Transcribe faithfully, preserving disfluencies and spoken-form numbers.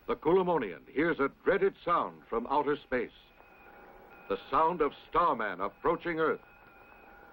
the Kulamonian hears a dreaded sound from outer space. The sound of Starman approaching Earth.